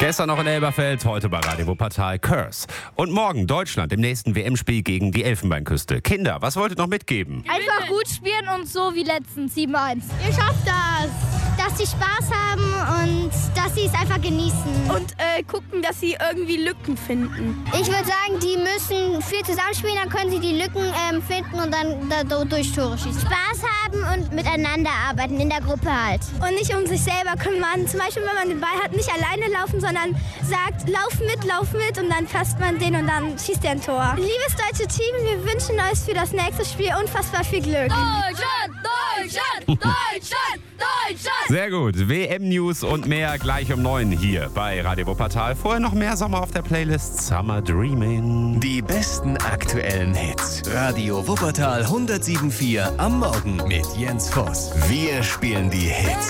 Gestern noch in Elberfeld, heute bei Radio Wuppertal Curse. Und morgen Deutschland im nächsten WM-Spiel gegen die Elfenbeinküste. Kinder, was wolltet ihr noch mitgeben? Einfach gut spielen und so wie letztens 7-1. Ihr schafft das! Dass sie Spaß haben und dass sie es einfach genießen. Und gucken, dass sie irgendwie Lücken finden. Ich würde sagen, die müssen viel zusammenspielen, dann können sie die Lücken finden und dann durch Tore schießen. Spaß haben und miteinander arbeiten, in der Gruppe halt. Und nicht um sich selber kümmern. Zum Beispiel, wenn man den Ball hat, nicht alleine laufen, sondern sagt, lauf mit und dann fasst man den und dann schießt er ein Tor. Liebes deutsche Team, wir wünschen euch für das nächste Spiel unfassbar viel Glück. Deutschland, Deutschland, Deutschland, Deutschland! Sehr gut. WM-News und mehr gleich um 9 hier bei Radio Wuppertal. Vorher noch mehr Sommer auf der Playlist Summer Dreaming. Die besten aktuellen Hits. Radio Wuppertal 107.4 am Morgen mit Jens Voss. Wir spielen die Hits.